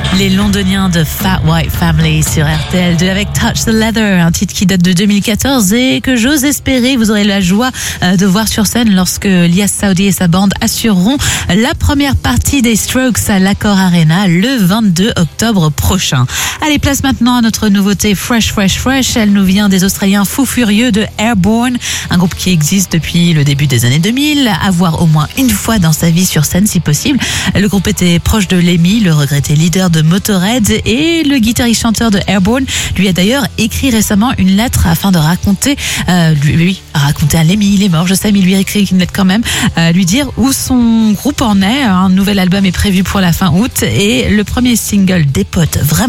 Les Londoniens de Fat White Family sur RTL2 avec Touch the Leather, un titre qui date de 2014 et que j'ose espérer vous aurez la joie de voir sur scène lorsque Lias Saoudi et sa bande assureront la première partie des Strokes à l'Accor Arena le 22 octobre prochain. Allez, place maintenant à notre nouveauté Fresh. Elle nous vient des Australiens fous furieux de Airborne, un groupe qui existe depuis le début des années 2000, à voir au moins une fois dans sa vie sur scène si possible. Le groupe était proche de Lemmy, le regretté leader de Motorhead, et le guitariste-chanteur de Airborne lui a d'ailleurs écrit récemment une lettre afin de raconter, lui a raconté à Lemmy, il est mort, je sais, mais il lui a écrit une lettre quand même, lui dire où son groupe en est. Un nouvel album est prévu pour la fin août et le premier single dépote vraiment